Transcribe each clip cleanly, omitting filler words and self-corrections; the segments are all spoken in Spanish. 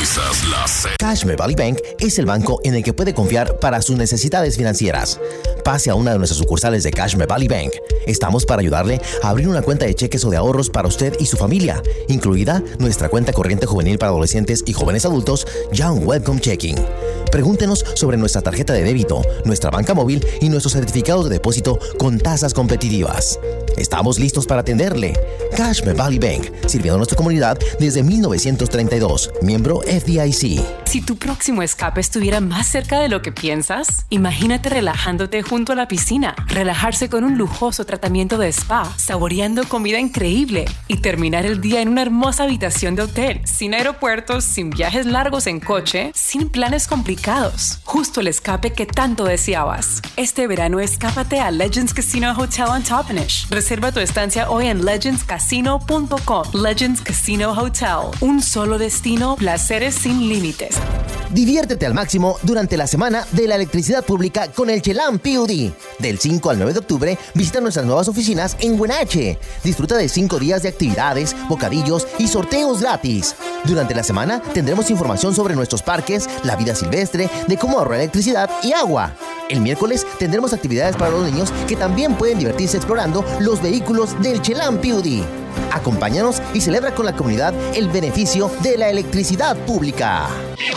Sintonizas la C. Cashme Valley Bank es el banco en el que puede confiar para sus necesidades financieras. Pase a una de nuestras sucursales de Cashme Valley Bank. Estamos para ayudarle a abrir una cuenta de cheques o de ahorros para usted y su familia, incluida nuestra cuenta corriente juvenil para adolescentes y jóvenes adultos, Young Welcome Checking. Pregúntenos sobre nuestra tarjeta de débito, nuestra banca móvil y nuestros certificados de depósito con tasas competitivas. Estamos listos para atenderle. Cashme Valley Bank, sirviendo a nuestra comunidad desde 1932, miembro FDIC. Si tu próximo escape estuviera más cerca de lo que piensas, imagínate relajándote junto a la piscina, relajarse con un lujoso tratamiento de spa, saboreando comida increíble y terminar el día en una hermosa habitación de hotel, sin aeropuertos, sin viajes largos en coche, sin planes complicados. Justo el escape que tanto deseabas. Este verano escápate a Legends Casino Hotel on Toppenish. Reserva tu estancia hoy en legendscasino.com. Legends Casino Hotel. Un solo destino, placeres sin límites. Diviértete al máximo durante la Semana de la Electricidad Pública con el Chelan PUD. Del 5 al 9 de octubre, visita nuestras nuevas oficinas en Wenatchee. Disfruta de 5 días de actividades, bocadillos y sorteos gratis. Durante la semana tendremos información sobre nuestros parques, la vida silvestre, de cómo ahorrar electricidad y agua. El miércoles tendremos actividades para los niños que también pueden divertirse explorando los vehículos del Chelan PUD. Acompáñanos y celebra con la comunidad el beneficio de la electricidad pública.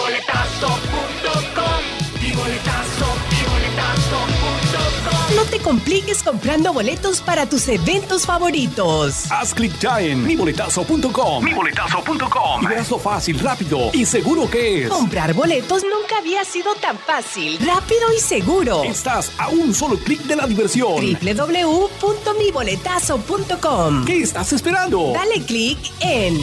No te compliques comprando boletos para tus eventos favoritos. Haz clic ya en miboletazo.com. Y verás lo fácil, rápido y seguro que es. Comprar boletos nunca había sido tan fácil, rápido y seguro. Estás a un solo clic de la diversión. www.miboletazo.com. ¿Qué estás esperando? Dale clic en